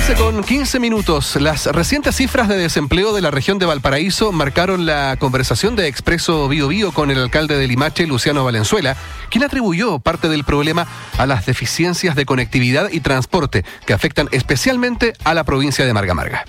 11:15. Las recientes cifras de desempleo de la región de Valparaíso marcaron la conversación de Expreso Bío Bío con el alcalde de Limache, Luciano Valenzuela, quien atribuyó parte del problema a las deficiencias de conectividad y transporte que afectan especialmente a la provincia de Marga Marga.